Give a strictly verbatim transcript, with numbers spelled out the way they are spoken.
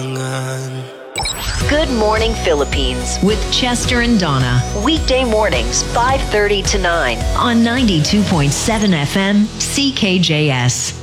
Good Morning Philippines with Chester and Donna. Weekday mornings, five thirty to nine on ninety-two point seven F M C K J S.